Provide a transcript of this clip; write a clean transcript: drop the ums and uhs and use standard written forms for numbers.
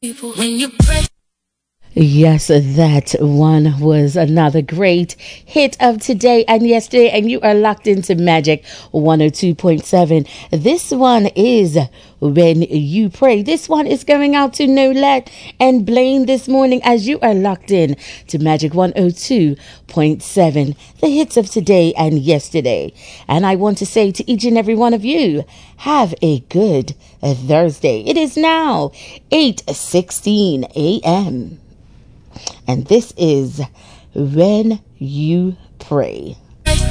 When you pray. Yes, that one was another great hit of today and yesterday, and you are locked into Magic 102.7. This one is When You Pray. This one is going out to Nolette and Blaine this morning as you are locked in to Magic 102.7, the hits of today and yesterday. And I want to say to each and every one of you, have a good Thursday. It is now 8:16 a.m. And this is When You Pray.